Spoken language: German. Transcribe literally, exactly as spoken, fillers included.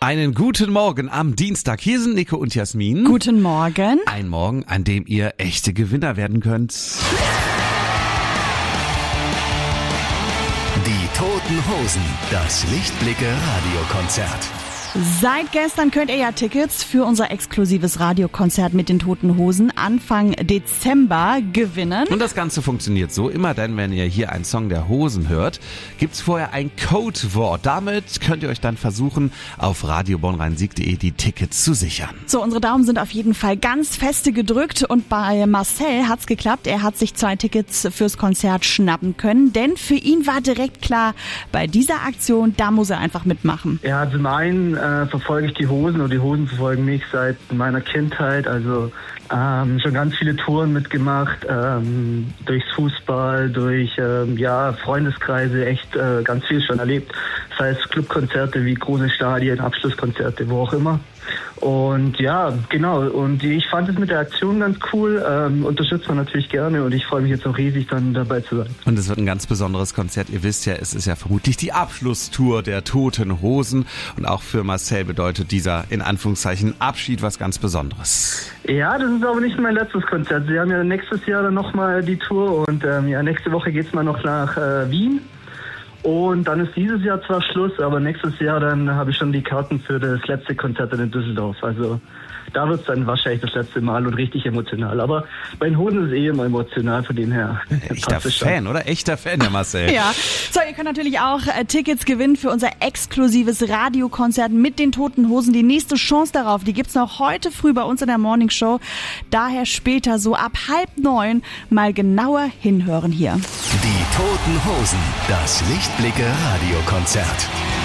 Einen guten Morgen am Dienstag. Hier sind Nico und Jasmin. Guten Morgen. Ein Morgen, an dem ihr echte Gewinner werden könnt. Die Toten Hosen, das Lichtblicke Radiokonzert. Seit gestern könnt ihr ja Tickets für unser exklusives Radiokonzert mit den Toten Hosen Anfang Dezember gewinnen. Und das Ganze funktioniert so, immer dann, wenn ihr hier einen Song der Hosen hört, gibt's vorher ein Codewort. Damit könnt ihr euch dann versuchen, auf radio bonn rhein sieg punkt de die Tickets zu sichern. So, unsere Daumen sind auf jeden Fall ganz feste gedrückt und bei Marcel hat's geklappt. Er hat sich zwei Tickets fürs Konzert schnappen können, denn für ihn war direkt klar, bei dieser Aktion, da muss er einfach mitmachen. Ja, zum einen äh, verfolge ich die Hosen und die Hosen verfolgen mich seit meiner Kindheit, also ähm, schon ganz viele Touren mitgemacht, ähm, durchs Fußball, durch ähm, ja Freundeskreise, echt äh, ganz viel schon erlebt, das heißt Clubkonzerte wie große Stadien, Abschlusskonzerte, wo auch immer. Und ja, genau, und ich fand es mit der Aktion ganz cool, ähm, unterstützt man natürlich gerne und ich freue mich jetzt auch riesig, dann dabei zu sein. Und es wird ein ganz besonderes Konzert. Ihr wisst ja, es ist ja vermutlich die Abschlusstour der Toten Hosen und auch für Marcel bedeutet dieser, in Anführungszeichen, Abschied was ganz Besonderes. Ja, das ist aber nicht mein letztes Konzert. Sie haben ja nächstes Jahr dann nochmal die Tour und ähm, ja, nächste Woche geht's mal noch nach äh, Wien. Und dann ist dieses Jahr zwar Schluss, aber nächstes Jahr dann habe ich schon die Karten für das letzte Konzert in Düsseldorf. Also da wird es dann wahrscheinlich das letzte Mal und richtig emotional. Aber bei den Hosen ist es eh immer emotional, von dem her. Echter Fan, oder? Echter Fan, der Marcel. Ja. So, ihr könnt natürlich auch äh, Tickets gewinnen für unser exklusives Radiokonzert mit den Toten Hosen. Die nächste Chance darauf, die gibt's noch heute früh bei uns in der Morning Show. Daher später so ab halb neun mal genauer hinhören hier. Die Toten Hosen, das Lichtblicke Radiokonzert.